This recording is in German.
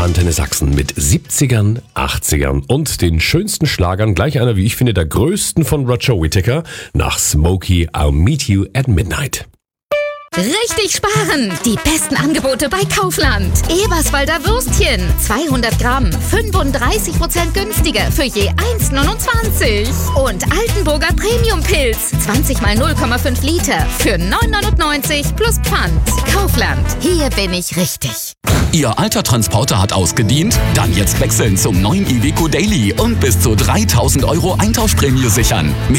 Antenne Sachsen mit 70ern, 80ern und den schönsten Schlagern. Gleich einer, wie ich finde, der größten von Roger Whittaker nach Smokey, I'll Meet You at Midnight. Richtig sparen! Die besten Angebote bei Kaufland. Eberswalder Würstchen, 200 Gramm, 35% günstiger für je 1,29. Und Altenburger Premium-Pilz, 20 mal 0,5 Liter für 9,99 plus Pfand. Kaufland, hier bin ich richtig. Ihr alter Transporter hat ausgedient? Dann jetzt wechseln zum neuen Iveco Daily und bis zu 3.000 € Eintauschprämie sichern.